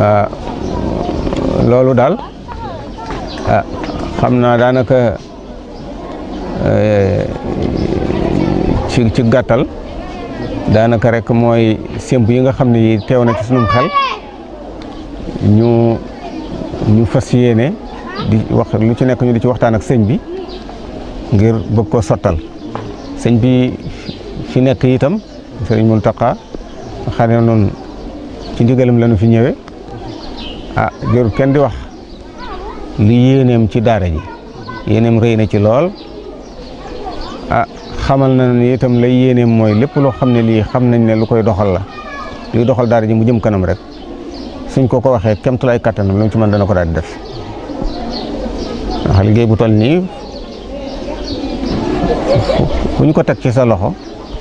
loolu daal xam naa daanaka ci gàttal daanaka rek mooy sémb yi nga xam ne yi teew na ci sunum xel ñu fas yéene di wax lu ci nekk ñu di ci waxtaan ak sëñ bi ngir bëgg ko sottal sëñ bi fi nekk itam sëriñ Mountakha xam ne noonu ci ndigalam la ñu fi ñëwee jërul kenn di wax li yéeneem ci daara ji yéeneem rëy na ci lool xamal na ni itam lay yéeneem mooy lépp loo xam ne lii xam nañ ne lu koy doxal la luy doxal daara ji mu jëm kanam rek suñ ko waxee kemtulaay kattanam lu mu ci mën dana ko daal di def ndax liggéey bu toll nii ku ñu ko teg ci sa loxo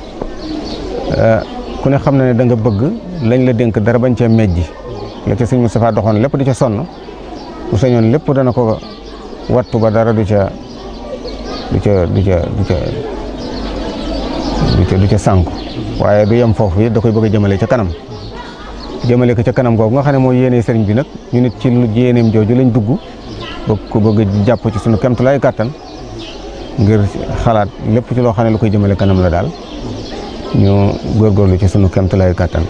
ku ne xam na ne da nga bëgg lañ la dénk dara bañ cee mejji la ca sëñ Moustapha doxoon lépp di ca sonn bu sañoon lépp dana ko wattu ba dara du ca sànku waaye du yem foofu it da koy bëgg a jëmale ca kanam jëmale ko ca kanam googu nga xam ne mooy yéene sëriñ bi nag ñu nit ci lu yéeneem jooju lañ dugg bëgg jàpp ci sunu kemtulaay kàttan ngir xalaat lépp ci loo xam ne lu koy jëmale kanam la daal ñu góorgóorlu ci sunu kemtulaay kàttan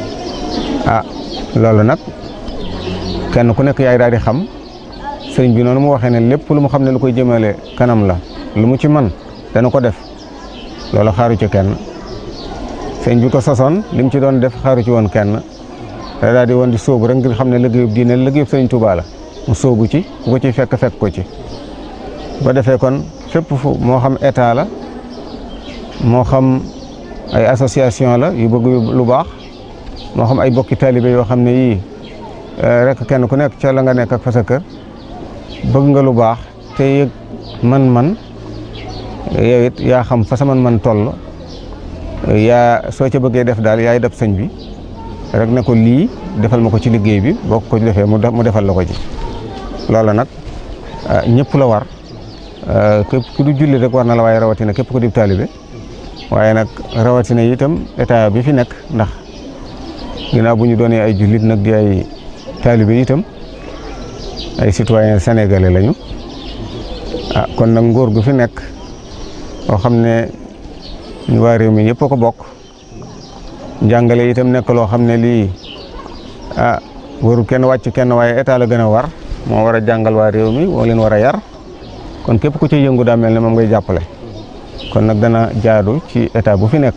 loolu nag kenn ku nekk yaay daal di xam sëriñ bi noonu mu waxee ne lépp lu mu xam ne lu koy jëmale kanam la lu mu ci man dana ko def loolu xaaru ci kenn sëriñ bi ko sosoon li mu ci doon def xaaru ci woon kenn da daal di woon di sóobu rek ngir xam ne liggéeyub diine liggéeyub sëriñ Tuubaa la mu sóobu ci ku ko ci fekk ko ci ba defee kon fépp fu moo xam état la moo xam ay association la yu bëgg lu baax moo xam ay bokki taalibe yoo xam ne yii rek kenn ku nekk ca la nga nekk ak fa sa kër bëgg nga lu baax te yëg man yow it yaa xam fa sa man toll yaa soo ca bëggee def daal yaay def sëñ bi rek ne ko lii defal ma ko ci liggéey bi boo ko ci defee mu defal la ko ci loolu nag ñëpp la war képp ku du julli rek war na la waaye rawatina képp ku di taalibe waaye nag rawatina itam état bi fi nekk ndax ginnaaw bu ñu doonee ay jullit nag di ay taalibe itam ay citoyen sénégalais lañu kon nag nguur gu fi nekk boo xam ne ñu waa réew mi ñëpp a ko bokk njàngale itam nekk loo xam ne lii warul kenn wàcc kenn waaye état la gën a war moo war a jàngal waa réew mi moo leen war a yar kon képp ku ci yëngu daa mel ne moom ngay jàppale kon nag dana jaadu ci état bu fi nekk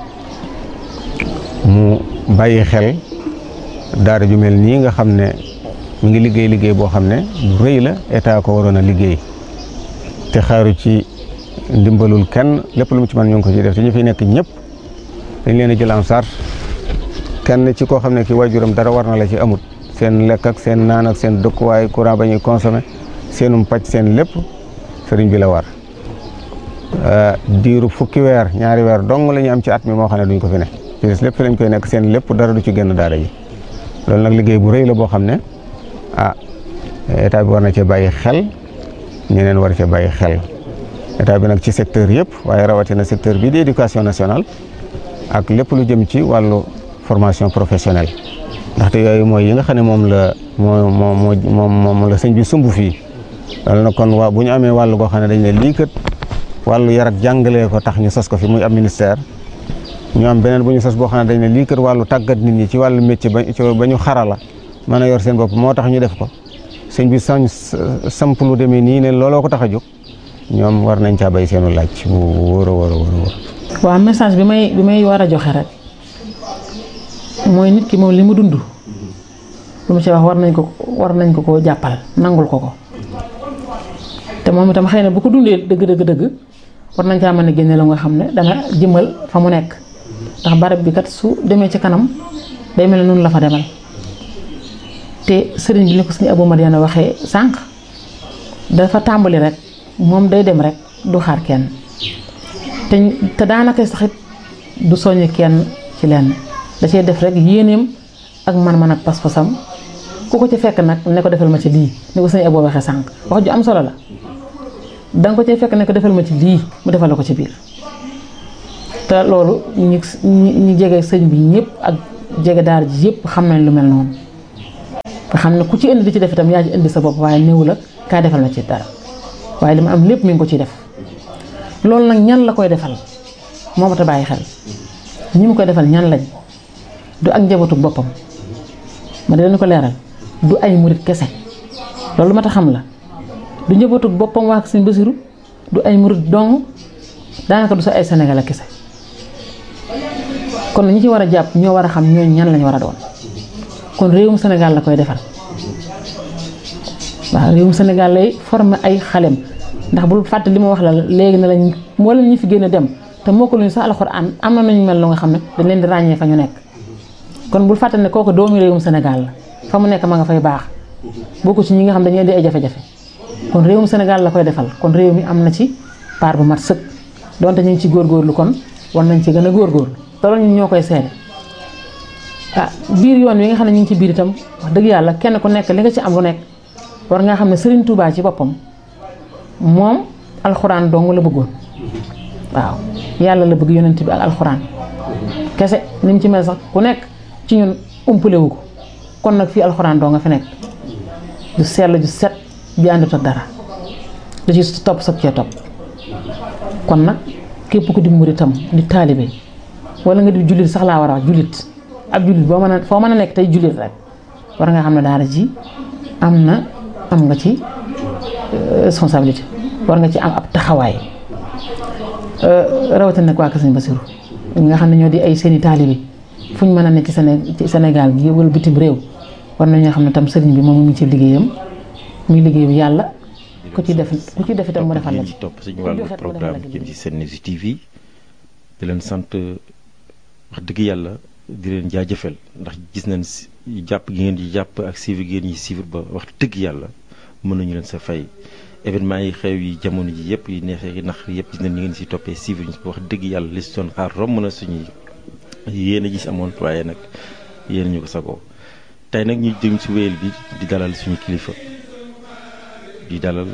mu bàyyi xel daara ju mel nii nga xam ne mu ngi liggéey boo xam ne bu rëy la état ko waroon a liggéey te xaaru ci ndimbalul kenn lépp lu mu ci mën ñu ngi ko ci def te ñu fi nekk ñëpp dañ leen a jël en charge kenn ci koo xam ne ki waajuram dara war na la ci amut seen lekk ak seen naan ak seen dëkkuwaay courant ba ñuy consommé seenum pàcc seen lépp sëriñ bi la war diiru fukki weer ñaari weer dong la ñu am ci at mi moo xam ne duñ ko fi ne ci des lépp fi lañ koy nekk seen lépp dara du ci génn daara ji loolu nag liggéey bu rëy la boo xam ne état bi war na cee bàyyi xel ñeneen war cee bàyyi xel état bi nag ci secteur yëpp waaye rawatina secteur bii di éducation nationale ak lépp lu jëm ci wàllu formation professionnelle ndaxte yooyu mooy yi nga xam ne moom la sëñ bi sumb fii loolu nag kon waa bu ñu amee wàllu goo xam ne dañ ne lii kat wàllu yar ak jàngalee ko tax ñu sos ko fi muy am ministère ñu am beneen bu ñu sos boo xam ne dañ ne lii kat wàllu tàggat nit ñi ci wàllu métier ba ñu xarala mën a yor seen bopp moo tax ñu def ko sëñ bi samp lu demee nii ne looloo ko tax a jóg ñoom war nañ caa bay seenu laaj bu wóor a wóor a wóor. waaw message bi may war a joxe rek mooy nit ki moom li mu dund lu mu ci wax war nañ ko koo jàppal nangul ko te moom itam xëy na bu ko dundee dëgg war nañ caa mën a génne la nga xam ne dana jëmal fa mu nekk ndax barab bi kat su demee ci kanam day mel ne noonu la fa demal te sëriñ bi ni ko sëriñ Abou Madiana waxee sànq dafa tàmbali rek moom day dem rek du xaar kenn te daanaka sax it du soññ kenn ci lenn da cee def rek yéeneem ak man-man ak pas-pasam ku ko ci fekk nag ne ko defal ma ci lii ni ko sëriñ Abou waxee sànq wax ju am solo la danga ko cee fekk ne ko defal ma ci lii mu defal la ko ci biir te loolu ñi jege sëñ bi ñëpp ak jege daar ji yëpp xam nañ lu mel noonu nga xam ne ku ci indi di ci def itam yaa ci indi sa bopp waaye néew la kaa defal ma ci dara waaye li ma am lépp mi ngi ko ciy def loolu nag ñan la koy defal moo ma ta bàyyi xel ñi mu koy defal ñan lañ du ak njabootu boppam ma di leen ko leeral du ay murit kese loolu ma ta xam la du njabootu boppam waa Sëñ Basiru du ay murit dong daanaka du sa ay Sénégal kese kon ñi ci war a jàpp ñoo war a xam ñooñu ñan lañu war a doon kon réewum Sénégal la koy defal waaw réewum Sénégal lay former ay xalem ndax bul fàtte li ma wax la léegi na lañ mboolem ñi fi génn dem te moo ko luñu sax alxuraan am na nañu mel lu nga xam ne dañ leen di ràññee fa ñu nekk kon bul fàtte ne kooku doomu réewum Sénégal la fa mu nekk ma nga fay baax bokku ci ñi nga xam dañuy indi ay jafe-jafe kon réewum Sénégal la koy defal kon réew mi am na ci part bu mat sëkk donte ñu ngi ci góorgóorlu kon war nañ ci gën a góorgóorlu te loolu ñun ñoo koy seede biir yoon wi nga xam ne ñu ngi ci biir itam wax dëgg yàlla kenn ku nekk li nga ci am lu nekk war nga xam ne Serigne Touba ci boppam moom alxuraan dong la bëggoon waaw yàlla la bëgg yonent bi ak alxuraan kese ni mu ci mel sax ku nekk ci ñun umpalewu ko kon nag fii alxuraan doo nga fi nekk ju sell ju set bi àndut ak dara da ci topp sab cee topp kon nag képp ku di muritam di taalibe wala nga di jullit sax laa war a wax jullit ab jullit boo mën a foo mën a nekk tey jullit rek war nga xam ne daara ji am nga ci responsabilité war nga ci am ab taxawaay rawatina nag waa Kër Sëñ Basiru ñi nga xam ne ñoo di ay seeni taalibe fu ñu mën a nekk ci Sénégal gi wala bitim réew war nañoo xam ne tam sëriñ bi moom mu ngi ci liggéeyam muy liggéey bi yàlla ku ci def itam mu defal la ci topp suñu wàllu programme jëm ci Sen News TV di leen sant wax dëgg yàlla di leen jaajëfal ndax gis nañ jàpp gi ngeen di jàpp ak suivre gi ngeen ñi suivre ba wax dëgg yàlla mën nañu leen sa fay événement yi xew yi jamono ji yëpp yi neexee nax yëpp gis nañ ni ngeen si toppee suivre ñu wax dëgg yàlla li si doon xaar romb na suñuy yéen a gis amoon waaye nag yéen ñu ko sagoo tey nag ñu jëm si wéyal bi di dalal suñu kilifa di dalal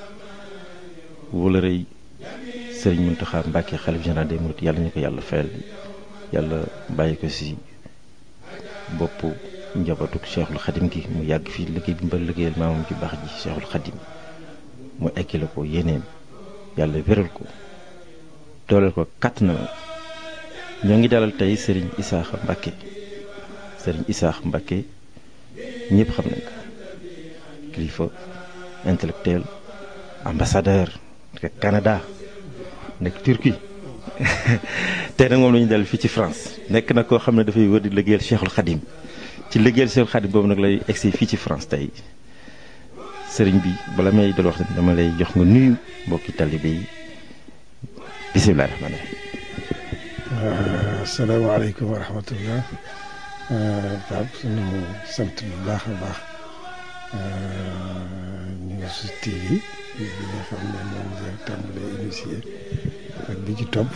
wala rëy Serigne Mountakha Mbacké xalif général des mourides yàlla ñu ko yàlla fayal yàlla bàyyi ko si boppu njabootu Cheikhul Khadim gi mu yàgg fii liggéey bi mbal liggéeyal maamam ci baax ji Cheikhul Khadim mu ekki la ko yéeneem yàlla wéral ko dooleel ko kàttanal ñoo ngi dalal tey Serigne Issakha Mbacké Serigne Issakha Mbacké ñëpp xam nañ ko kilifa intellectuel ambassadeur nekk Canada nekk Turquie tey nag moom la ñu dal fii ci France nekk na koo xam ne dafay wër di liggéeyal Cheikhul Khadim ci liggéeyal Cheikhul Khadim boobu nag lay egsi fii ci France tey sëriñ bi bala may dal wax dama lay jox nga nuyu mbokki talibé yi bisimilah rahmaani rahiim. asalaamaaleykum wa rahmatullah. Pape suñu sant bu baax a baax News TV bi nga xam ne moom nga tàmbalee initié ak bi ci topp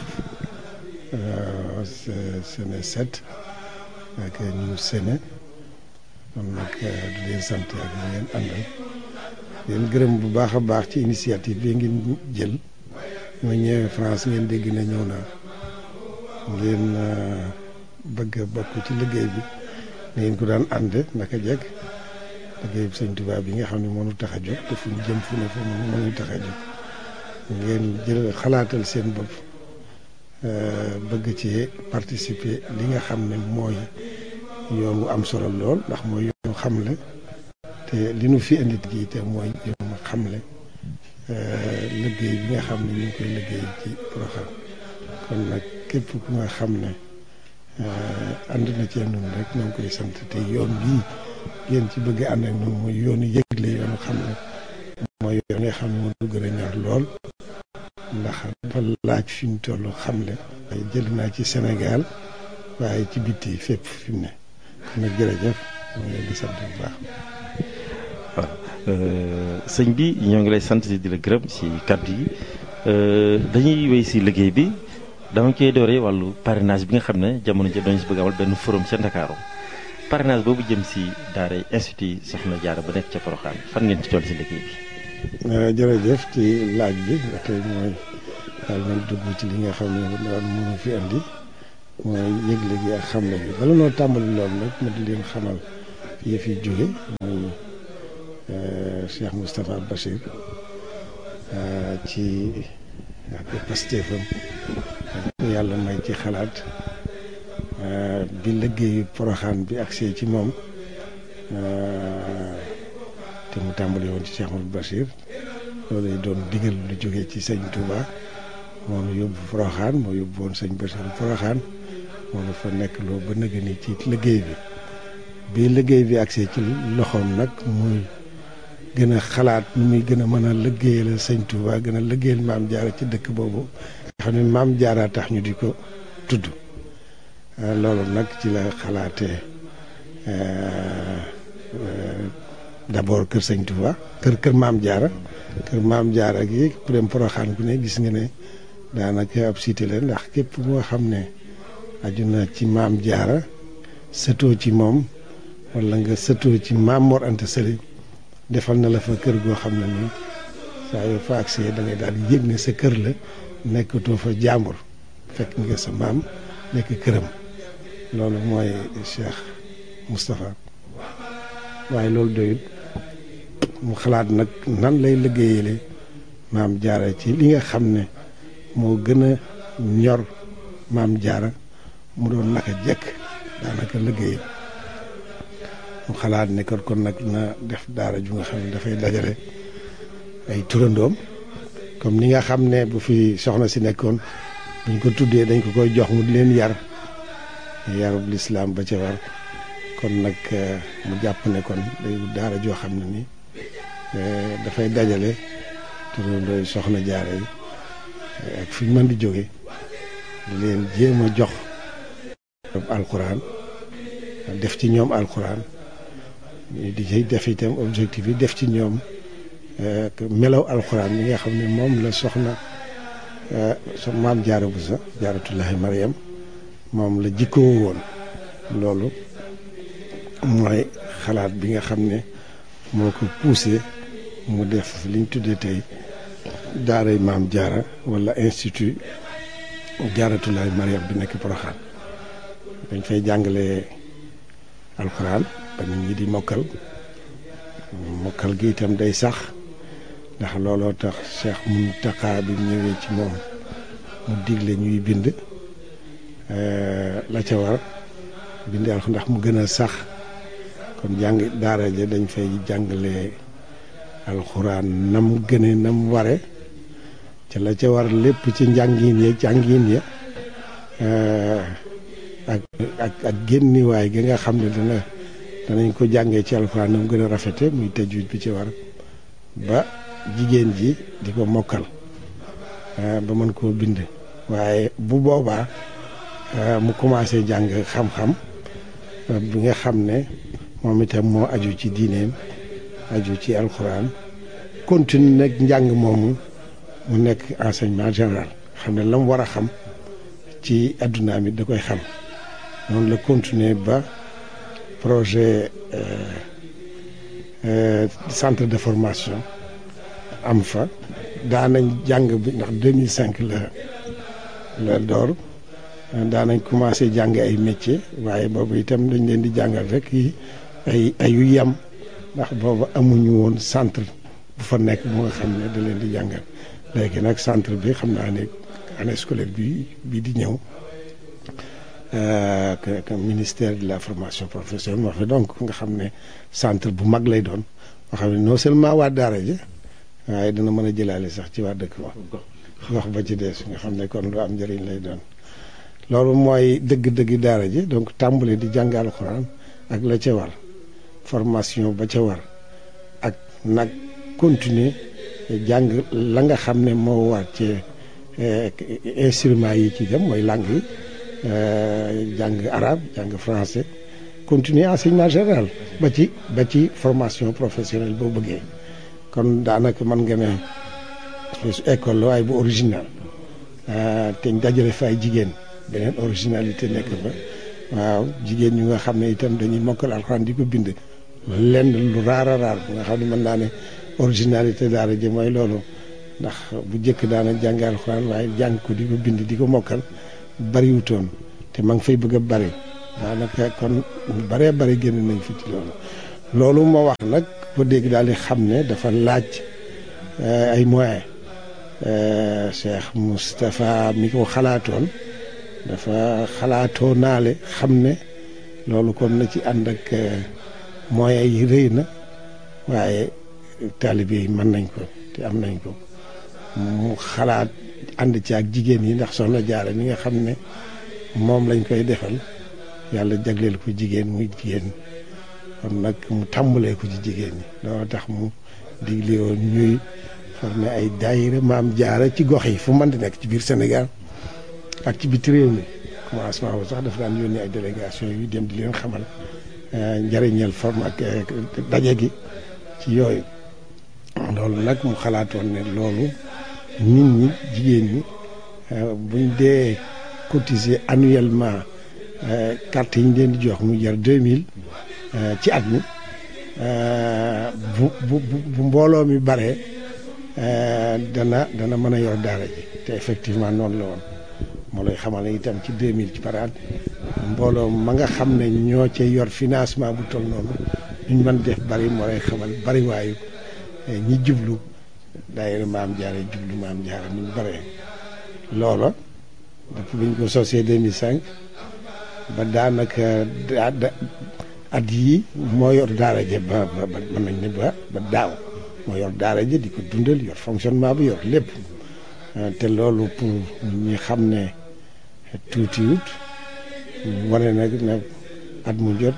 Séné 7 ak News Séné kon nag di leen sant ak ñi ngeen àndal leen gërëm bu baax a baax ci initiative bi ngeen jël ma ñëwee France ngeen dégg na ñëw naa ngeen bëgg a bokk ci liggéey bi na ngeen ko daan ànde naka jekk liggéey bi Sëñ Tuubaa bi nga xam ne moo ñu tax a jóg te fu ñu jëm fu ne fa moo ñu tax a jóg ngeen jël xalaatal seen bopp bëgg ci participer li nga xam ne mooy yoon wu am solo lool ndax mooy yoonu xamle te li nu fi indi gi te mooy yoonu xamle liggéey bi nga xam ne ñu ngi koy liggéey ci Porokhane kon nag képp ku nga xam ne ànd na cee noonu rek ñoo ngi koy sant te yoon bii ngeen ci bëgg ànd ak noonu mooy yoonu yëgle yoonu xamle mooy yoon nga xam ne moo du gën a ñor lool ndax dafa laaj fi ñu toll xamle waaye jël naa ci Sénégal waaye ci bitti fépp fi mu ne kon nag jërëjëf ñoo ngi leen di sant bu baax. waaw sëñ bi ñoo ngi lay sant di la gërëm si kàddu yi dañuy wéy si liggéey bi dama koy dooree wàllu parrainage bi nga xam ne jamono ji dañu si bëgg amal benn forum ca Ndakaaru parrainage boobu jëm si daara institut Soxna Jaara ba nekk ca Porokhane fan ngeen ci toll si liggéey bi. jërëjëf ci laaj bi nga tey mooy daal man dugg ci li nga xam ne daal mënu fi andi mooy yëgle gi ak xamle bi bala noo tàmbali loolu nag ma di leen xamal yëf yi jóge muy Cheikh Moustapha Bachir ci ak pastéefam ko yàlla may ci xalaat bi liggéeyu Poroxaan bi agsee ci moom te mu tàmbali woon ci Cheikh Mouhamadou Bachir loolu lay doon digal lu jógee ci sëñ Touba moo nu yóbbu Poroxaan moo yóbbu woon sëñ Bachir Poroxaan moo nu fa nekk loo ba nëgë ni ci liggéey bi liggéey bi agsee ci loxoom nag muy gën a xalaat nu muy gën a mën a liggéeyal sëñ Touba gën a liggéeyal Maam Jaara ci dëkk boobu nga xam ne Maam Jaara tax ñu di ko tudd loolu nag ci la xalaatee d'abord kër sëñ Touba kër Maam Jaara gi ku dem Poroxaan ku ne gis nga ne daanaka ab cité la ndax képp moo xam ne aju na ci Maam Jaara sëtoo ci moom wala nga sëtoo ci Maam Mor Anta Sali defal na la fa kër goo xam ne nii saa yoo fa agsee da ngay daal di yëg ne sa kër la nekkatoo fa jàmbur fekk nga sa maam nekk këram loolu mooy Cheikh Moustapha waaye loolu doyut mu xalaat nag nan lay liggéeyale Maam Jaara ci li nga xam ne moo gën a ñor Maam Jaara mu doon naka jekk daanaka liggéey mu xalaat ne kon nag na def daara ju nga xam ne dafay dajale ay turandoom comme ni nga xam ne bu fi soxna si nekkoon buñ ko tuddee dañ ko koy jox mu di leen yarub lislaam ba ca war kon nag mu jàpp ne kon day daara joo xam ne ni dafay dajale turandooy soxna Jaara yi ak fi mën di jóge di leen jéem a jox alxuraan def ci ñoom alxuraan di ci def itam objectif yi def ci ñoom melaw alxuraan yi nga xam ne moom la soxna Maam Jaara Buso Jaaratullaahi Mariam moom la jikkoo woon loolu mooy xalaat bi nga xam ne moo ko poussé mu def liñ tuddee tey daaray Maam Jaara wala institut Jaaratullaahi Mariam bi nekk Poroxaan dañ fay jàngale alxuraan ba nit ñi di mokkal gi itam day sax ndax looloo tax Cheikh Mountakha bi ñëwee ci moom mu digle ñuy bind la ca war bind alxuraan ndax mu gën a sax kon jàng daara ja dañ fay jàngale alxuraan nam gëne nam ware ca la ca war lépp ci jàngin ya ak génniwaay gi nga xam ne danañ ko jàngee ci alxuraan nam gën a rafete muy tajwid bi ci war ba jigéen ji di ko mokkal ba mën koo bind waaye bu boobaa mu commencé jàng xam-xam bi nga xam ne moom itam moo aju ci diineem aju ci alxuraan continue nag njàng moomu mu nekk enseignement général xam ne la mu war a xam ci addunaam it da koy xam noonu la continuer ba projet centre de formation am fa daanañ jàng bi ndax 2005 la door daanañ commencé jàng ay métier waaye boobu itam dañ leen di jàngal rek yi ay yu yem ndax boobu amuñu woon centre bu fa nekk bu nga xam ne da leen di jàngal léegi nag centre bi xam naa ne année scolaire bi di ñëw que ministère de la formation professionnelle moo fa donc nga xam ne centre bu mag lay doon boo xam ne non seulement waa daara ji waaye dana mën a jëlaale sax ci waa dëkk ba gox ba ci des nga xam ne kon lu am njëriñ lay doon loolu mooy dëgg-dëgg daara ji donc tàmbale di jàng alxuraan ak la ca war formation ba ca war ak nag continuer jàng la nga xam ne moo war ci instruments yi ci dem mooy langue yi jàng arabe jàng français continuer enseignement général ba ci formation professionnelle boo bëggee kon daanaka mën nga ne école la waaye bu original te dajale fa ay jigéen beneen originalité nekk fa waaw jigéen ñu nga xam ne itam dañuy mokkal alxuraan di ko bind lenn lu raar a raar bu nga xam ne mën naa ne originalité daara ji mooy loolu ndax bu njëkk daana jàng alxuraan waaye jàng ko di ko bind di ko mokkal bariwutoon te ma ngi fay bëgg a bari daanaka kon baree bari génn nañ fi ci loolu ma wax nag ko dégg daal di xam ne dafa laaj ay moyens Cheikh Moustapha mi ko xalaatoon dafa xalaatoo naale xam ne loolu kon na ci ànd ak moyens yi rëy na waaye taalibe yi mën nañ ko te am nañ ko mu xalaat ànd ci ak jigéen yi ndax Soxna Jaara mi nga xam ne moom lañ koy defal yàlla jagleel ko jigéen muy jigéen kon nag mu tàmbalee ko ci jigéen ñi loolu tax mu digle woon ñuy formé ay daayira Maam Jaara ci gox yi fu mën di nekk ci biir Sénégal ak ci biti réew mi commencement bu sax dafa daan yónnee ay délégation yu dem di leen xamal njëriñal forme ak daje gi ci yooyu loolu nag mu xalaatoon ne loolu nit ñi jigéen ñi buñ dee cotiser annuellement carte yi ñu leen di jox mu jar 2000 ci at mi bu mbooloo mi bare dana mën a yor daara ji te effectivement noonu la woon moo lay xamal ne itam ci 2000 ci par at mbooloo ma nga xam ne ñoo ca yor financement bu toll noonu duñ mën def bari moo lay xamal bari waayu ñi jublu daayira Maam Jaara jublu Maam Jaara ni mu baree loola depuis biñ ko sosee 2005 ba daanaka at yii moo yor daara ja ba mën nañ ne ba daaw moo yor daara ja di ko dundal yor fonctionnement bi yor lépp te loolu pour ñi xam ne tuutiwut wane nag na at mu jot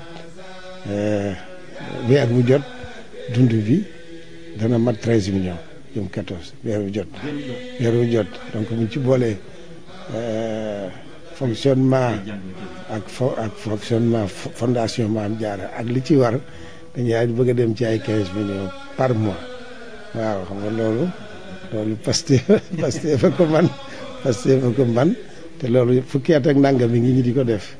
weer bu jot dund bi dana mat 13 millions jëm 14 weer bu jot donc buñ ci boolee fonctionnement ak fonctionnement fondation Maam Jaara ak li ci war dañuy bëgg a dem ci ay 15 millions par mois waaw xam nga loolu Pastef fa ko man te loolu fukki at ak nangam mi ngi ñi di ko def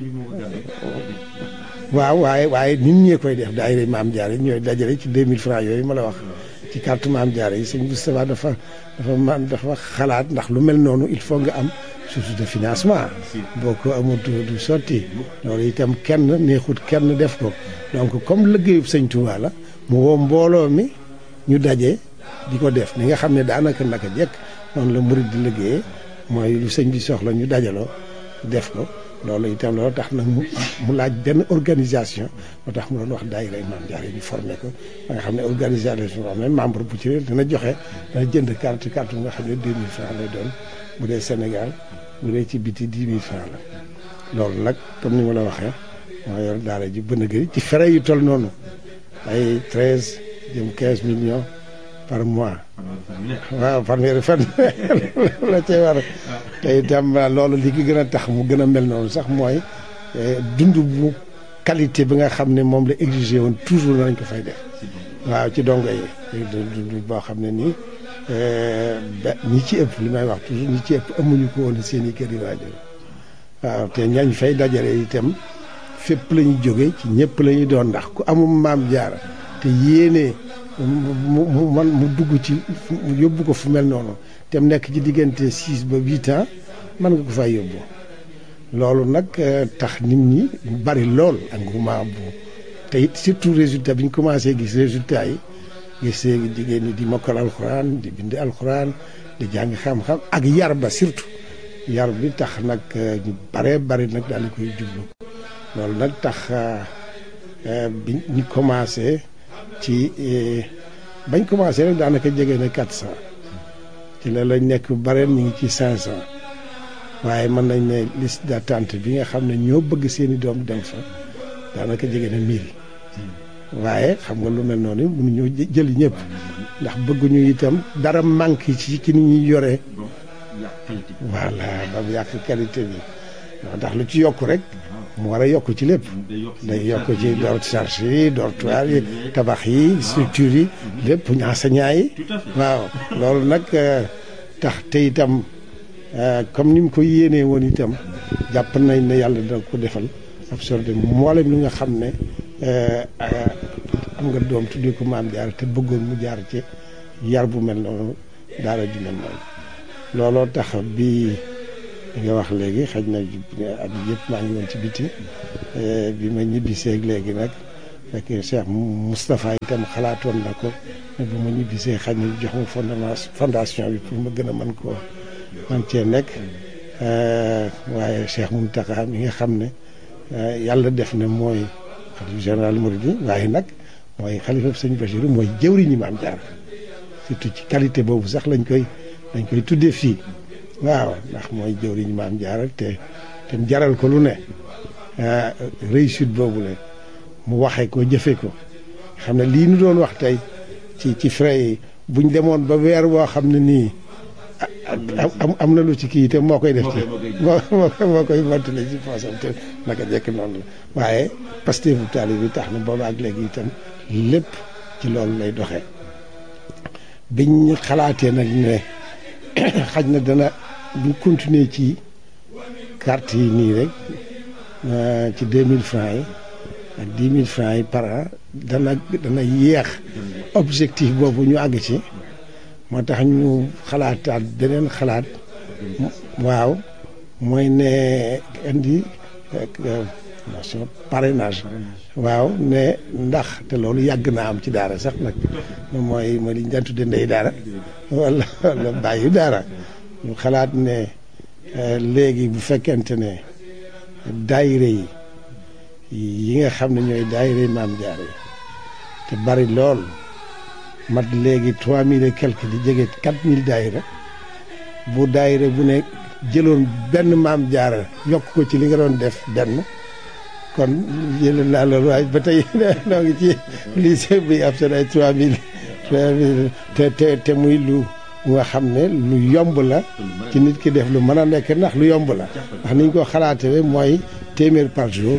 waaw waaye nit ñee koy def daayira Maam Jaara ñooy dajale ci 2000 francs yooyu ma la wax ci carte Maam Jaara yi sëñ Moustapha dafa xalaat ndax lu mel noonu il faut nga am source de financement boo ko amul du sotti loolu itam kenn neexut kenn def ko donc comme liggéeyub sëñ Touba la mu woo mbooloo mi ñu daje di ko def ni nga xam ne daanaka naka jekk noonu la murid di liggéeyee mooy lu sëñ bi soxla ñu dajaloo def ko loolu itam loolu tax nag mu laaj benn organisation moo tax mu doon wax daayira Maam Jaara yi ñu formé ko ba nga xam ne organisation boo xam ne membre bu ci ne dana jënd carte bu nga xam ne 2000 francs lay doon bu dee Sénégal bu dee ci biti 10 000 francs la loolu nag comme ni ma la waxee moo yor daara ji bën a gëri ci frais yu toll noonu ay 13 jëm 15 millions par mois waaw fanweeri fan la cay war te itam loolu li ki gën a tax mu gën a mel noonu sax mooy dund bu qualité bi nga xam ne moom la exigé woon toujours nañ ko fay def waaw ci dongo yi dund boo xam ne nii ñi ci ëpp li may wax toujours ñi ci ëpp amuñu ko woon seen i kër yi waajur waaw te ñañ fay dajale itam fépp la ñu jóge ci ñëpp la ñu doon ndax ku amul Maam Jaara te yéene mu dugg ci yóbbu ko fu mel noonu te mu nekk ci diggante 6 ba 8 ans mën nga ko fay yóbbu loolu nag tax nit ñi bari lool engouement bu te it surtout résultat bi ñu commencé gis résultat yi gis jigéen ñi di mokkal alxuraan di bind alxuraan di jàng xam-xam ak yar ba surtout yar bi tax nag ñu bari nag daal di koy jublu loolu nag tax bi ñu commencé ci bañ commencé rek daanaka jege na 400 ci la lañ nekk bare ñu ngi ci 500 waaye mën nañ ne liste d'attente bi nga xam ne ñoo bëgg seeni doom dem fa daanaka jege na 1000 waaye xam nga lu mel noonu mënuñoo jël ñëpp ndax bëgguñu itam dara manque ci ni ñuy yoree voilà ba mu yàq qualité bi ndax lu ci yokk rek mu war a yokk ci lépp day yokk ci charge yi dortoir yi tabax yi structure yi lépp enseignants yi waaw loolu nag tax te itam comme ni mu ko yéenee woon itam jàpp nañ ne yàlla dina ko defal absorbé mboolem li nga xam ne am nga doom tuddee ko Maam Jaara te bëggoon mu jaar ci yar bu mel noonu daara ju mel noonu looloo tax bi li nga wax léegi xaj na at yëpp maa ngi woon ci biti bi ma ñibbisee léegi nag fekk Cheikh Moustapha itam xalaatoon na ko ne bu ma ñibbisee xaj na jox ma fondation bi pour ma gën a mën koo man cee nekk waaye Cheikh Mountakha mi nga xam ne yàlla def na mooy xalifa général Mouride waaye nag mooy xalifa sëñ Bachir mooy jëwriñu Maam Jaara surtout ci qualité boobu sax dañ koy tuddee fii waaw ndax mooy jëwriñu Maam Jaara te jaral ko lu ne réussite boobu la mu waxee ko jëfee ko xam ne lii nu doon wax tey ci frais yi buñ demoon ba weer woo xam ne nii am na lu ci kii te moo koy def ci moo koy mottali ci poosam te naka jekk noonu la waaye Pastef taalibe bi tax na booba ak léegi itam lépp ci loolu lay doxee biñ xalaatee nag ne xaj na dana bu continuer ci carte yi nii rek ci 2000 francs yi ak 10 000 francs yi par an dana yéex objectif boobu ñu àgg ci moo tax ñu xalaataat beneen xalaat waaw mooy ne indi parrainage waaw ne ndax te loolu yàgg naa am ci daara sax nag mooy li ñu daan tudde ndey daara wala bàyyi daara ñu xalaat ne léegi bu fekkente ne daayire yi nga xam ne ñooy daayire Maam Jaara yi te bari lool mat léegi 3000 et quelque di jege 4000 daayira bu daayira bu ne jëloon benn Maam Jaara yokk ko ci li nga doon def benn kon jël naa loolu waaye ba tey noo ngi ci lycée bi ab seen ay 3000 te muy lu nga xam ne lu yomb la ci nit ki def lu mën a nekk ndax lu yomb la ndax niñ ko xalaatee mooy téeméer par jour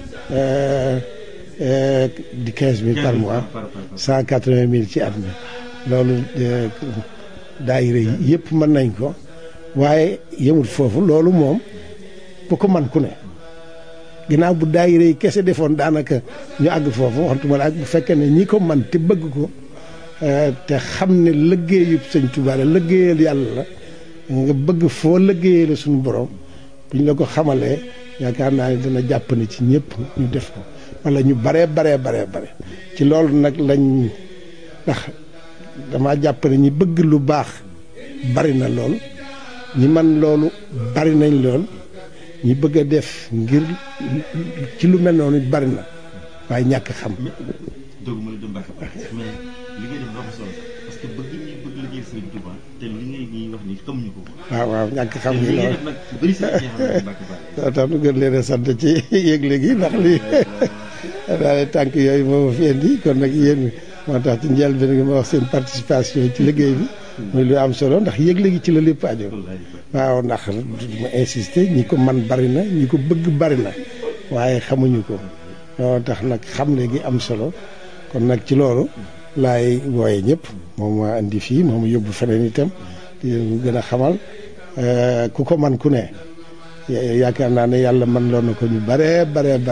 di 15 000 par mois 180 000 ci at mi loolu daayira yi yëpp mën nañ ko waaye yemul foofu loolu moom bu ko man ku ne ginnaaw bu daayira yi kese defoon daanaka ñu àgg foofu waxtuma la ak bu fekkee ne ñi ko man te bëgg ko te xam ne liggéeyu sëñ Tuubaa la liggéeyal yàlla la nga bëgg foo liggéeyee la suñu borom buñ la ko xamalee yaakaar naa ne dana jàpp ne ci ñëpp ñu def ko wala ñu bare ci loolu nag lañ ndax dama jàpp ne ñi bëgg lu baax bari na lool ñi man loolu bari nañ lool ñi bëgg a def ngir ci lu mel noonu bari na waaye ñàkk xam. doguma la Mbacke mais li ngay def dafa solo parce que bëgg liggéey Sëriñ Touba te li ngay ñuy wax ni xamuñu ko. waaw ñàkk xam gi loolu nag bëri sa Mbacke Ba tax nu gën leen a sant ci yëgle gi ndax lii daal tànk yooyu moo ma fi indi kon nag yéen moo tax ci njëlbéen gi ma wax seen participation ci liggéey bi muy lu am solo ndax yëgle gi ci la lépp aajo waaw ndax ma insister ñi ko man bari na ñi ko bëgg bari na waaye xamuñu ko moo tax nag xamle gi am solo kon nag ci loolu laay wooye ñëpp moom ma indi fii moom yóbbu feneen itam di gën a xamal ku ko man ku ne yaakaar naa ne yàlla man loo na ko ñu bare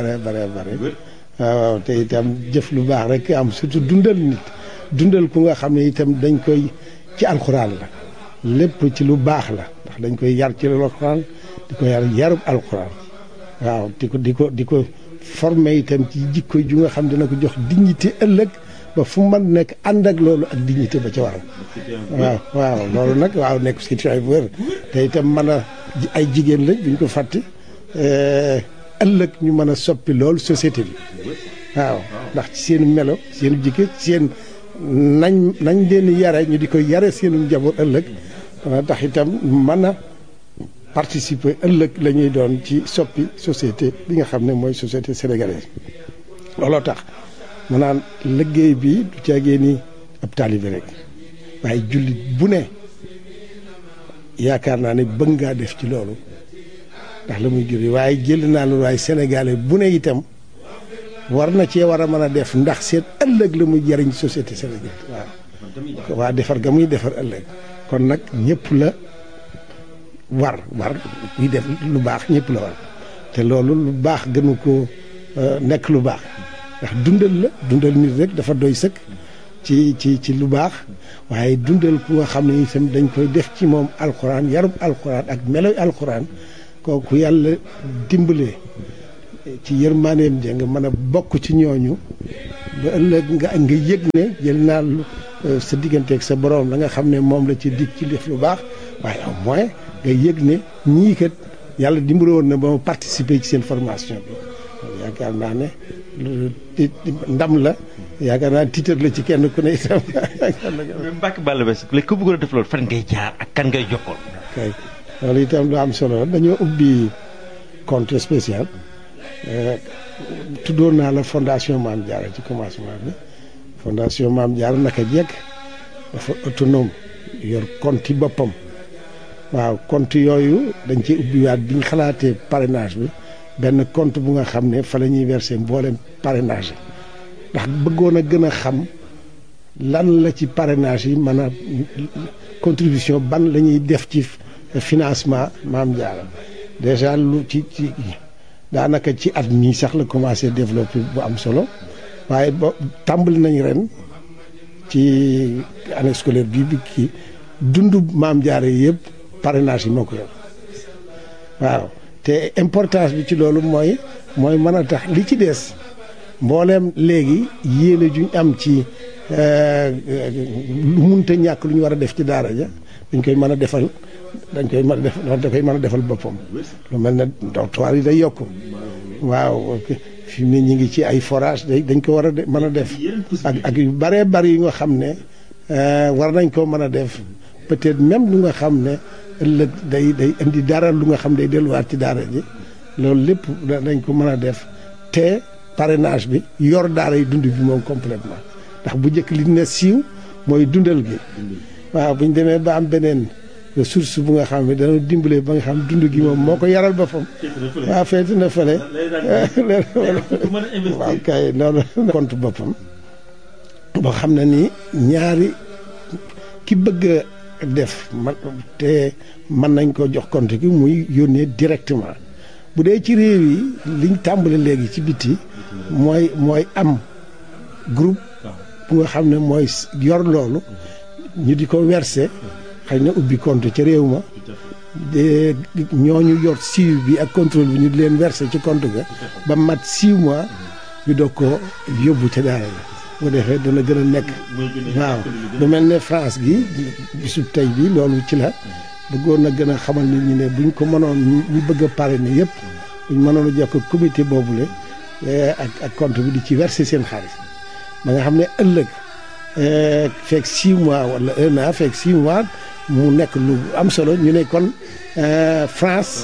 waaw te itam jëf lu baax rek am surtout dundal ku nga xam ne itam dañ koy ci alxuraan la lépp ci lu baax la ndax dañ koy yar ci alxuraan di ko yarub alxuraan waaw di ko formé itam ci jikko ju nga xam dina ko jox dignité ëllëg ba fu man nekk ànd ak loolu ak dignité ba ca waral waaw loolu nag waaw nekk situation bu wér te itam mën a ay jigéen lañ buñ ko fàtte ëllëg ñu mën a soppi loolu société bi waaw ndax ci seen melo seen jikko seen nañ leen yare ñu di ko yare seenu njaboot ëllëg dana tax itam mën a participer ëllëg la ñuy doon ci soppi société bi nga xam ne mooy société sénégalaise looloo tax mu naan liggéey bi du caagee ni ab taalibe rek waaye jullit bu ne yaakaar naa ne bëgg ngaa def ci loolu ndax la muy juri waaye jël naa loolu waaye sénégalais bu ne itam war na cee war a mën a def ndax seen ëllëg la muy jariñ société sénégalaise waaw waa defar ga muy defar ëllëg kon nag ñëpp la war kuy def lu baax ñëpp la war te loolu lu baax gënu ko nekk lu baax ndax dundal nit rek dafa doy sëkk ci lu baax waaye dundal ku nga xam ne itam dañ koy def ci moom alxuraan yarub alxuraan ak meloy alxuraan kooku yàlla dimbalee ci yërmaaneem ja nga mën a bokk ci ñooñu ba ëllëg nga yëg ne jël naa sa digganteeg sa borom la nga xam ne moom la ci dig ci def lu baax waaye au moins nga yëg ne ñii kat yàlla dimbale woon na ba ma participer ci seen formation bi yaakaar naa ne ndam la yaakaar naa tiitar la ci kenn ku ne itam. mais Mbacke Balla Basse léegi ku bëggoon a def loolu fan ngay jaar ak kan ngay jokkoon. kay loolu itam lu am solo dañoo ubbi compte spécial tuddoon naa la fondation Mame Diarra ci commencement bi fondation Mame Diarra naka jekk dafa autonome yor compte yi boppam waaw compte yooyu dañ ci ubbiwaat bi ñu xalaatee parrainage bi benn compte bu nga xam ne fa la ñuy verser mboolem parrainage yi ndax bëggoon a gën a xam lan la ci parrainage yi mën a contribution ban la ñuy def ci financement Mame Diarra déjà lu ci daanaka ci at mii sax la commencé développé bu am solo waaye ba tàmbali nañ ren ci année scolaire bi kii dundu Mame Diarra yëpp parrainage yi moo ko yor waaw te importance bi ci loolu mooy mën a tax li ci des mbooleem léegi yéene juñ am ci lu munta ñàkk lu ñu war a def ci daara ja dañ koy mën a defal da koy mën a defal boppam lu mel ne dortoir yi day yokk waaw fi mu ne ñu ngi ci ay forage dañ ko war a mën a def ak yu bëree bëri yi nga xam ne war nañ koo mën a def peut-être même lu nga xam ne ëllëg day indi dara lu nga xam day delluwaat ci daara ji loolu lépp dañ ko mën a def te parrainage bi yor daara yi dund bi moom complètement ndax bu njëkk li ne siiw mooy dundal gi waaw bu ñu demee ba am beneen ressource bu nga xam ne dana dimbalee ba nga xam dund gi moom moo ko yaral boppam waaw feeti na fële waaw kay noonu compte boppam boo xam ne ni ñaari ki bëgg a def te mën nañ ko jox compte gi muy yónnee directement bu dee ci réew yi liñ tàmbali léegi ci biti mooy am groupe bu nga xam ne mooy yor loolu ñu di ko verser xëy na ubbi compte ca réew ma de ñooñu yor suivi bi ak contrôle bi ñu di leen verser ci compte ga ba mat 6 mois ñu doog ko yóbbu ca daara la bu defee dana gën a nekk waaw lu mel ne France gi bisu tey bi loolu ci la bëggoon na gën a xamal nit ñi ne buñ ko mënoon ñu bëgg a parrainer yëpp buñ mënoon a jokk comité boobule ak compte bi di ci verser seen xaalis ba nga xam ne ëllëg fekk 6 mois wala 1 an fekk 6 mois mu nekk lu am solo ñu ne kon France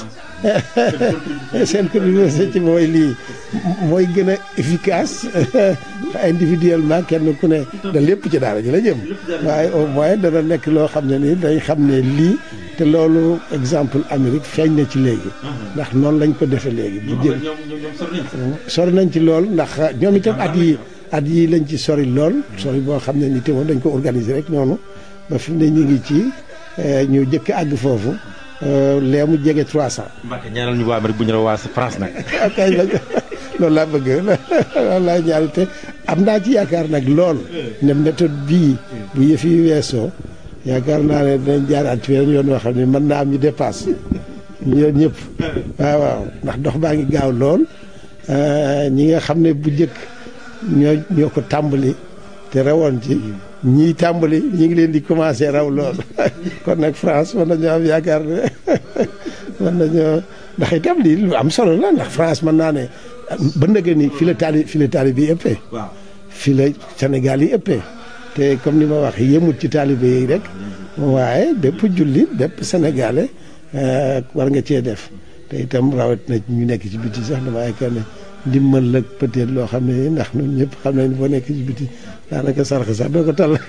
seen contribution ci mooy lii mooy gën a efficace individuellement kenn ku ne da lépp ci daara ji la jëm waaye au moins dana nekk loo xam ne ni dañ xam ne lii te loolu exemple Amérique feeñ na ci léegi ndax noonu lañ ko defee léegi bu jël sori nañ ci lool ndax ñoom itam at yi lañ ci sori lool sori boo xam ne ni te moom dañ ko organiser rek noonu ba fi mu ne ñu ngi ci ñu jëkk àgg foofu lee mu jege 300. Mbacke ñaanal ñu waa Amérique bu ñu waa France nag. kay loolu laa bëgg loolu laa ñaari te am naa ci yaakaar nag lool ne méthode bii bu yëf yi weesoo yaakaar naa ne dinañ jaaraat ci yoon yoo xam ne mën naa am ñu dépasse ñoom ñëpp waaw ndax dox baa ngi gaaw lool ñi nga xam ne bu njëkk ñoo ko tàmbali te rawoon ci ñii tàmbali ñu ngi leen di commencé raw lool kon nag France mën nañoo am yaakaar ne mën nañoo ndax itam lii lu am solo la ndax France mën naa ne ba ndëgë ni fi la taalibe yi ëppee fi la Sénégal yi ëppee te comme ni ma wax yëmut ci taalibe yi rek waaye bépp jullit bépp sénégalais war nga cee def te itam rawat na ñu nekk ci biti sax dama yaakaar ne ndimbal la peut-être loo xam ne ndax ñun ñëpp xam nañ boo nekk ci biti daanaka sarx sax doo ko tal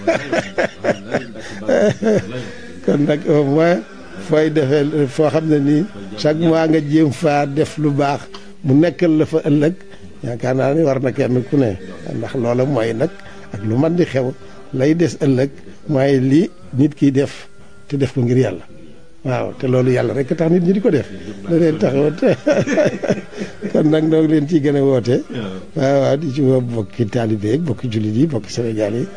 kon nag au moins fooy defee foo xam ne nii chaque mois nga jéem faa def lu baax mu nekkal la fa ëllëg yaakaar naa ni war na kenn ku ne ndax loola mooy nag ak lu man di xew lay des ëllëg mooy li nit kiy def te def ko ngir yàlla waaw te loolu yàlla rek tax nit ñi di ko def da leen taxawat kon nag noo ngi leen ciy gën a woote waaw di ci woo bokki taalibe yi bokki jullit yi bokki Sénégal yi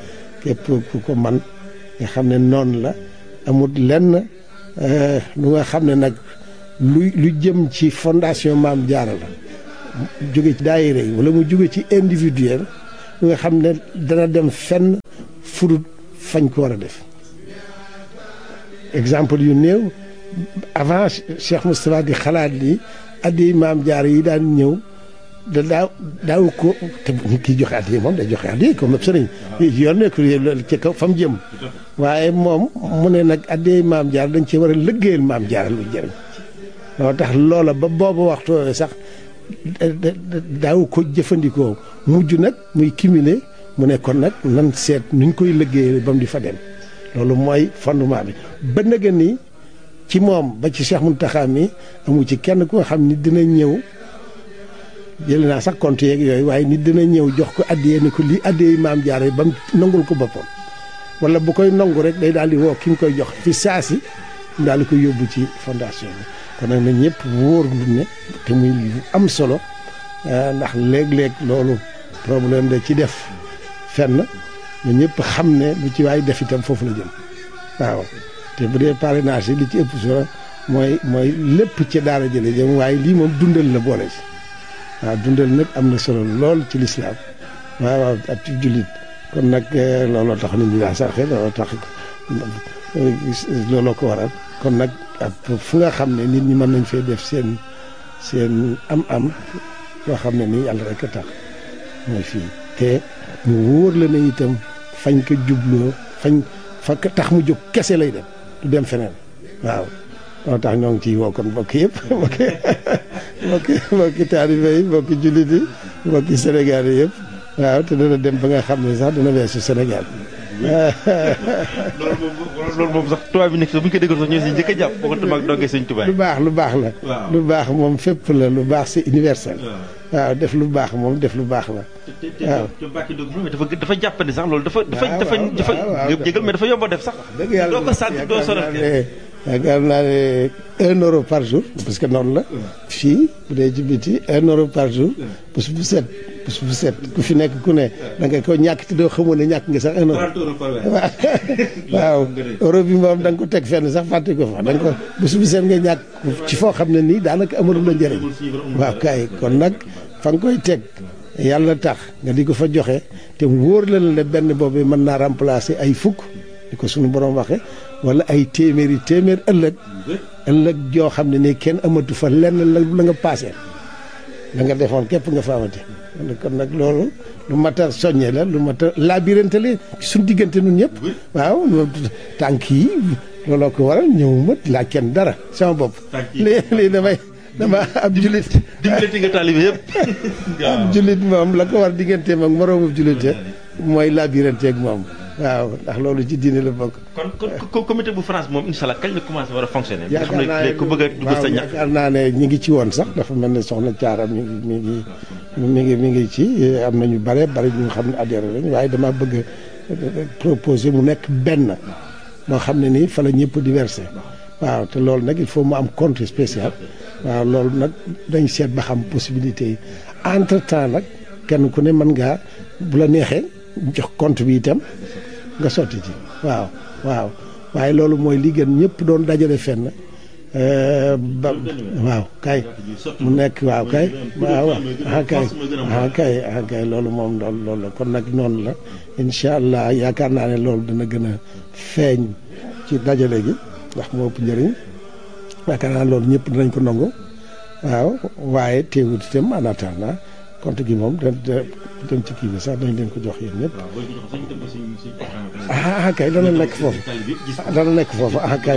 képp ku ko man nga xam ne noonu la amul lenn lu nga xam ne nag lu jëm ci fondation Maam Jaara la jóge ci daayira yi wala mu jóge ci individuel lu nga xam ne dana dem fenn fudut fañ ko war a def exemple yu néew avant Cheikh Moustapha di xalaat li addi Maam Jaara yi daan ñëw daaw ko te kii joxe addi moom day joxe addi comme sëriñ yoon nekk ci kaw fa mu jëm waaye moom mu ne nag addi Maam Jaara dañ ci war a liggéeyal Maam Jaara lu jëriñ loo tax loola ba boobu waxtu sax daaw ko jëfandikoo mujj nag muy cumuler mu ne kon nag nan seet nuñ koy liggéeyal ba mu di fa dem loolu mooy fondement bi ba nga ni ci moom ba ci Cheikh Mountakha mi amu ci kenn ku nga xam ni dina ñëw jël naa sax compte yeeg yooyu waaye nit dina ñëw jox ko addiyee ni ko lii addiyee Maam Jaara ba mu nangul ko boppam wala bu koy nangu rek day daal di woo ki mu koy jox fi saasi mu daal di koy yóbbu ci fondation bi kon nag na ñëpp wóor lu ne te muy lu am solo ndax léeg-léeg loolu problème da ci def fenn na ñëpp xam ne lu ci waay def itam foofu la jëm waaw te bu dee parrainage yi li ci ëpp solo mooy lépp ci daara jële jëm waaye lii moom dundal la boole ci waaw dundal nag am na solo lool ci lislaam waaw ak ci jullit kon nag looloo tax nit ñi daa sarxe looloo tax looloo ko waral kon nag fu nga xam ne nit ñi mën nañ fee def seen am-am yoo xam ne nii yàlla rek a tax mooy fii te mu wóor la ne itam fañ ko jubloo fa tax mu jóg kese lay dem du dem feneen waaw loolu tax ñoo ngi ciy woo kon mbokk yëpp mbokki taalibe yi mbokki jullit yi mbokki Sénégal yi yëpp waaw te dana dem ba nga xam ne sax dana weesu Sénégal loolu moom sax tubaab bi nekk bu ñu ko déggoon sax ñoo si njëkk a jàpp boo ko tubaab doggee sëñ tubaab lu baax la lu baax moom fépp la lu baax c'est universel waaw def lu baax moom def lu baax la waaw te Mbacke Ndiob dafa jàppandi sax loolu dafa jégal mais dafa yomb a def sax dëgg yàlla doo ko sant doo sonal yaakaar naa ne 1 euro par jour parce que noonu la fii bu dee ci biti 1 euro par jour bés bu set ku fi nekk ku ne da nga ko ñàkk te doo xamoon ne ñàkk nga sax 1 euro waaw euro bi moom da nga ko teg fenn sax fàtte ko fa da nga ko bés bu set nga ñàkk ci foo xam ne nii daanaka amalu la njëriñ waaw kay kon nag fa nga koy teg yàlla tax nga di ko fa joxe te wóor la ne benn boobu mën naa remplacer ay fukk di ko suñu borom waxe wala ay téeméer ëllëg joo xam ne nii kenn amatu fa lenn la nga paasee la nga defoon képp nga fa amati kon nag loolu lu mat a soññe la lu mat a labirante la suñ diggante nun ñëpp waaw tànk yi looloo ko waral ñëwuma laa kenn dara sama bopp lii dama ab jullit dimbalati nga taalibe yëpp ab jullit moom la ko war digganteem ak moroomu jullit mooy labirante ak moom waaw ndax loolu ci diine la bokk. kon comité bu France moom incha allah kañ la commencé war a fonctionner. nga xam ne ku bëgg a dugg sa ñax. yaakaar naa ne ñi ngi ci woon sax dafa mel ne soxna Thiara mi ngi ci am na ñu bari ñu xam ne adhéré lañ waaye dama bëgg a proposer mu nekk benn moo xam ne nii fa la ñëpp di versé waaw te loolu nag il faut mu am compte spécial waaw loolu nag dañ seet ba xam possibilité yi entre temps nag kenn ku ne mën ngaa bu la neexee. jox compte bi itam nga sotti ci waaw waaye loolu mooy li gën ñëpp doon dajale fenn waaw kay mu nekk waaw kay loolu moom loolu la kon nag noonu la incha allah yaakaar naa ne loolu dana gën a feeñ ci dajale gi ndax moo ëpp njëriñ yaakaar naa loolu ñëpp dinañ ko nangu waaw waaye teewut itam en attendant compte gi moom dem ci kii bi sax dañ leen ko jox yéen ñëpp kay dana nekk foofu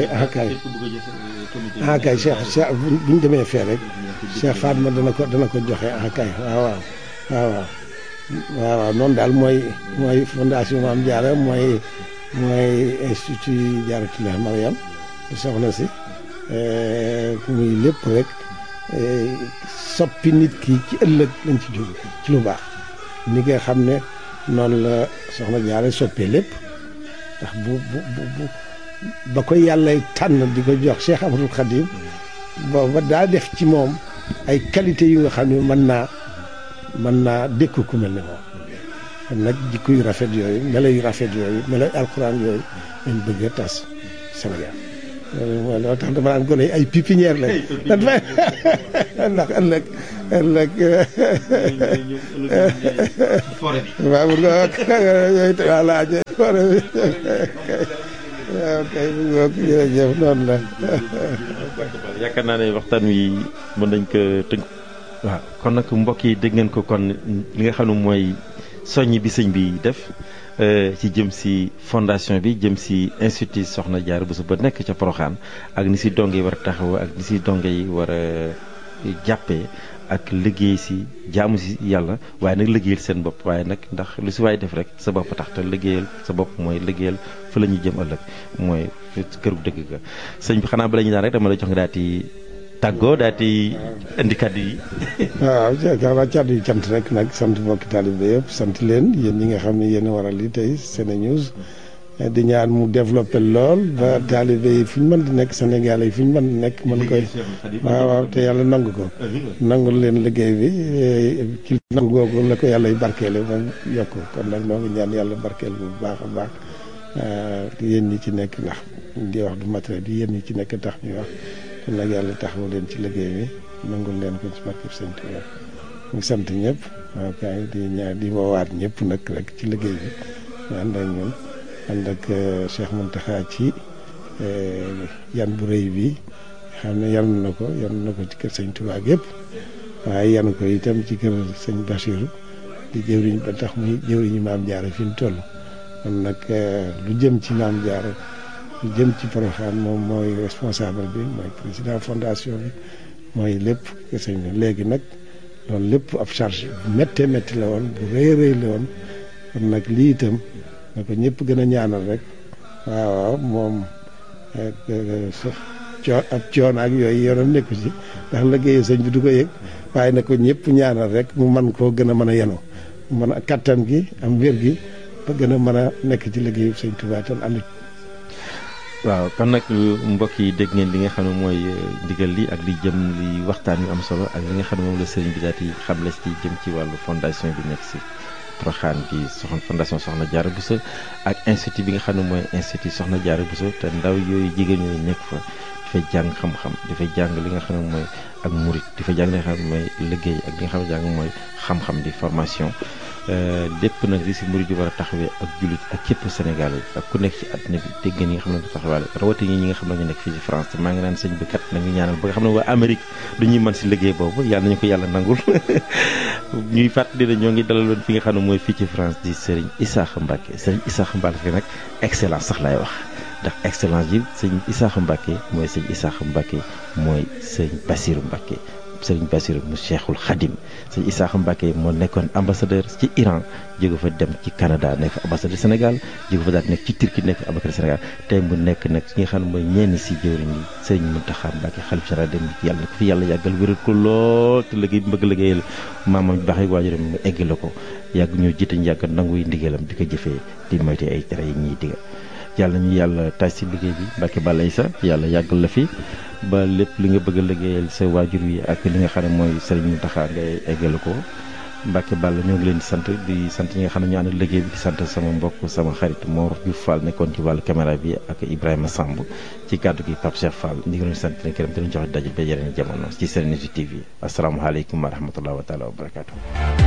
kay Cheikh bu ñu demee fee rek Cheikh Fatma dana ko joxe kay waaw noonu daal mooy fondation Maam Jaara mooy institut Jaaratullaahi Mariam di soxna si muy lépp rek soppi nit ki ci ëllëg lañ ci jóge ci lu baax ni nga xam ne noonu la soxna Jaara soppee lépp ndax bu ba ko yàlla tànn di ko jox Cheikh Ahmadul Khadim booba daa def ci moom ay qualité yu nga xam ne mën naa dékku ku mel ne moom kon nag jikko yu rafet yooyu melo yu rafet yooyu melo alxuraan yooyu lañ bëgg a tas Sénégal loolu tax dama naan gone yi ay pépinière lañ ndax ëllëg waaw bu nga yooyu voilà forêt bi waaw kay bu nga jërëjëf noonu la yaakaar naa ne waxtaan wi mën nañ ko tënk. waaw kon nag mbokk yi dégg ngeen ko kon li nga xam ne mooy soññi bi sëñ bi def ci jëm si fondation bi jëm si institut Soxna Diarra Bousso ba nekk ca Porokhane ak ni si donge yi war a taxaw ak ni si donge yi war a jàppee ak liggéey si jaamu si yàlla waaye nag liggéeyal seen bopp waaye nag ndax lu si waay def rek sa bopp tax te liggéeyal sa bopp mooy liggéeyal fa la ñuy jëm ëllëg mooy këru dëgg ga sëñ bi xanaa bala ñu daan rek dama la jox nga daal di tàggoo daal di indi kàddu yi. waaw xanaa kàddu yi cant rek nag sant mbokki taalibe yëpp sant leen yéen ñi nga xam ne yéen a waral li tey SeneNews di ñaan mu développé lool ba taalibe yi fu ñu mën di nekk Sénégal yi fu ñu mën di nekk mën koy waaw te yàlla nangu ko nangul leen liggéey bi ci nangu googu la ko yàlla barkeele ba yokk kon nag noo ngi ñaan yàlla barkeel bu baax a baax yéen ñi ci nekk ndax di wax du matériel di yéen ñi ci nekk tax ñuy wax kon nag yàlla taxawu leen ci liggéey bi nangul leen ko ci barkeb Sëñ Tuubaa ñu sant ñëpp waaw kay di ñaan di woowaat ñëpp nag rek ci liggéey bi ñu ànd ak ñun ànd ak Cheikh Mountakha ci yan bu rëy bi xam ne yan na ko ci kër Sëñ Tuubaa yëpp waaye yan ko itam ci kër Sëñ Bassirou di jëwriñ ba tax muy jëwriñu Maam Diarra fi mu toll kon nag lu jëm ci Maam Diarra lu jëm ci Porokhane moom mooy responsable bi mooy président fondation bi mooy lépp kër sëñ bi léegi nag loolu lépp ab charge bu méttee métti la woon bu rëy la woon kon nag lii itam na ko ñëpp gën a ñaanal rek waaw moom ab coono ak yooyu yoonam nekku ci ndax liggéeyu sëñ bi du ko yëg waaye na ko ñëpp ñaanal rek mu man koo gën a mën a yenu mën a kattan gi am wér gi ba gën a mën a nekk ci liggéeyu sëñ Tuubaa tan ànd. waaw kon nag mbokk yi dégg ngeen li nga xam ne mooy ndigal li ak li jëm li waxtaan yu am solo ak li nga xam ne moom la sëriñ bi daal di xamle ci jëm ci wàllu fondation bi nekk si Porokhane bi fondation Soxna Diarra Bousso ak institut bi nga xam ne mooy institut Soxna Diarra Bousso te ndaw yooyu jigéen ñooyu nekk fa dafay jàng xam-xam dafay jàng li nga xam ne mooy ak murit dafay jàng li nga xam ne mooy liggéey ak li nga xam ne jàng mooy xam-xam di formation lépp nag li si murid yi war a taxawee ak jullit ak képp Sénégal yi ak ku nekk ci àddina bi dégg ngeen ñi nga xam ne du taxawaale rawatina ñi nga xam ne ñu nekk fii ci France te maa ngi naan sëñ bi kat nañu ñaanal ba nga xam ne waa Amérique du ñuy mën si liggéey boobu yàlla nañu ko yàlla nangul ñuy fàttali ne ñoo ngi dalaloon fi nga xam ne mooy fii ci France di Serigne Issakha Mbacké Serigne Issakha Mbacké nag excellence sax laay wax ndax excellence ji sëñ Issakha Mbacké mooy sëñ Issakha Mbacké mooy sëñ Bassirou Mbacké Serigne Bassirou mu Cheikhul Khadim sëñ Issakha Mbacké moo nekkoon ambassadeur ci Iran jóge fa dem ci Canada nekk ambassadeur Sénégal jóge fa daal nekk ci Turquie nekk ambassadeur Sénégal tey mu nekk nag ñi nga xam ne mooy ñenn si jëwriñ yi Serigne Mountakha Mbacké xalif général dem yàlla na ko fi yàlla yàggal wéral ko lool te liggéey bi bëgg liggéeyal maamam baax yi waajuram mu egg la ko yàgg ñoo jiite ñu yàgg nanguy ndigalam di ko jëfee di moyte ay tere yi ñuy digal yàlla ñu yàlla taaj si liggéey bi Mbacké Balaye sa yàlla yàggal la fi ba lépp li nga bëgg a liggéeyal sa waajur wi ak li nga xam ne mooy Serigne Mountakha ngay eggale ko Mbacké Balla ñoo ngi leen di sant ñi nga xam ne ñu ànd liggéey bi di sant sama mbokk sama xarit Mor Diouf Fall nekkoon ci wàllu caméra bi ak Ibrahima Samb ci kàddu gi Pape Cheikh Fall ñu ngi leen di sant leen këram te ñu joxe daje ba yeneen jamono ci SeneNews TV asalaamaaleykum wa rahmatulah wa taala wa barakaatu.